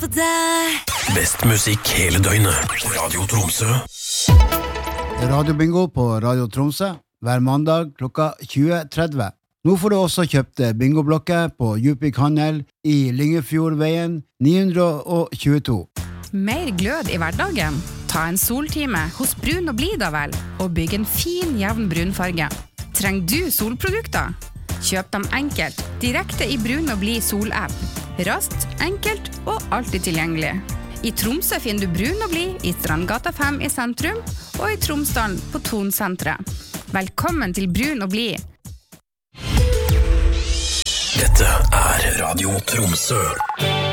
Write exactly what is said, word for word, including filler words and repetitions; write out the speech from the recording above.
deg. Best musikk hele døgnet. Radio Tromsø. Radio Bingo på Radio Tromsø hver mandag klokka tjue tretti. Nå får du også kjøpt bingoblokker på Djupvik Handel i Lyngefjordveien ni hundre tjueto. Mer glød i hverdagen? Ta en soltime hos Brun og Blid da vel, og bygg en fin, jevn brunfarge. Trenger du solprodukter? Kjøp dem enkelt, direkte i Brun og Blid solapp. Raskt, enkelt og alltid tilgjengelig. I Tromsø finner du Brun og Blid i Strandgata fem i sentrum, og i Tromsdalen på Tonsentret. Velkommen til Brun og Blid. Dette er Radio Tromsø.